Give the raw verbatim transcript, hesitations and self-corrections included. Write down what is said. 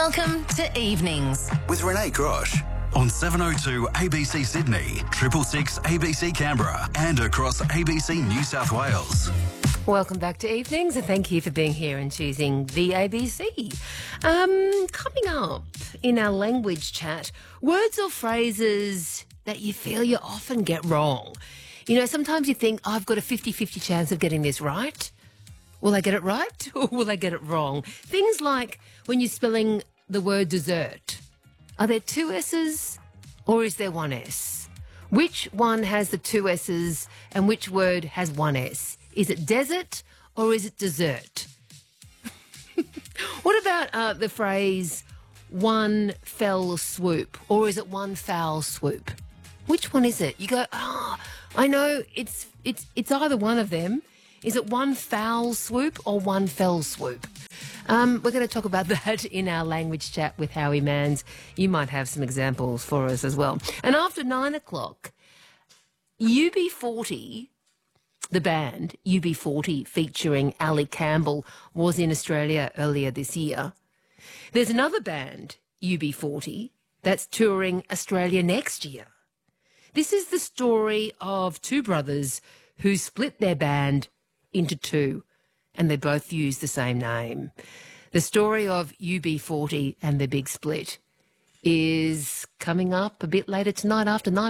Welcome to Evenings with Renee Grosh on seven oh two A B C Sydney, triple six A B C Canberra and across A B C New South Wales. Welcome back to Evenings and thank you for being here and choosing the A B C. Um, coming up in our language chat, words or phrases that you feel you often get wrong. You know, sometimes you think, oh, I've got a fifty-fifty chance of getting this right. Will I get it right or will I get it wrong? Things like when you're spelling the word dessert. Are there two S's or is there one S? Which one has the two S's and which word has one S? Is it desert or is it dessert? What about uh, the phrase one fell swoop, or is it one foul swoop? Which one is it? You go, ah, oh, I know it's it's it's either one of them. Is it one foul swoop or one fell swoop? Um, we're going to talk about that in our language chat with Howie Manns. You might have some examples for us as well. And after nine o'clock, U B forty, the band U B forty featuring Ali Campbell, was in Australia earlier this year. There's another band, U B forty, that's touring Australia next year. This is the story of two brothers who split their band into two, and they both use the same name. The story of U B forty and the big split is coming up a bit later tonight after nine.